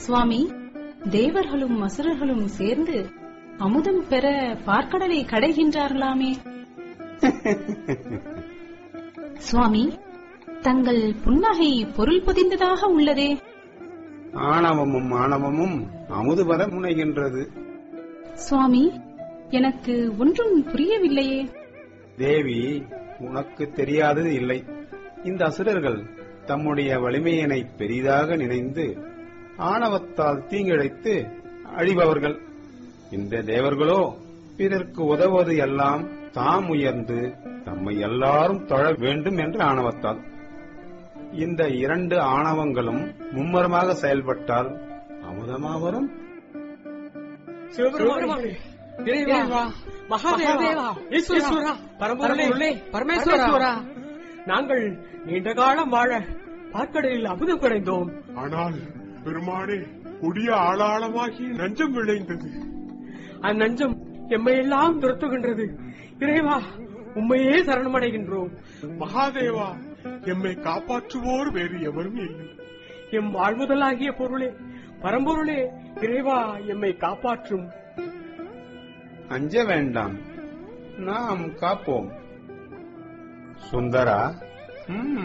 சுவாமி, தேவர்களும் அசுரர்களும் சேர்ந்து அமுதம் பெற பார்க்கடலை கடைகின்றார்களாமே. சுவாமி, தங்கள் புன்னகை பொருள் பொதிந்ததாக உள்ளதே. ஆணவமும் ஆணவமும் அமுது வர முனைகின்றது. சுவாமி, எனக்கு ஒன்றும் புரியவில்லையே. தேவி, உனக்கு தெரியாதது இல்லை. இந்த அசுரர்கள் தம்முடைய வலிமையினை பெரிதாக நினைந்து ஆணவத்தால் தீங்கிழைத்து அழிபவர்கள். இந்த தேவர்களோ பிறர்க்கு உதவுவது எல்லாம் தாம் உயர்ந்து தம்மை எல்லாரும் தொழ வேண்டும் என்ற ஆணவத்தால். இந்த இரண்டு ஆணவங்களும் மும்மரமாக செயல்பட்டால் அமுதமா வரும். பரமேஸ்வரா, நாங்கள் நீண்ட காலம் வாழ பார்க்கடலில் அமுதம் குறைந்தோம். ஆனால் பெருமானே, கொடிய ஆளாளமாகி நஞ்சம் விளைந்தது. அந்நஞ்சம் எம்மையெல்லாம் துரத்துகின்றது. இறைவா, உண்மையே சரணமடைகின்றோம். மகாதேவா, எம்மை காப்பாற்றுவோர் வேறு எவரும் இல்லை. எம் வாழ்முதலாகிய பொருளே, பரம்பொருளே, இறைவா, எம்மை காப்பாற்றும். அஞ்ச வேண்டாம், நாம் காப்போம். சுந்தரா,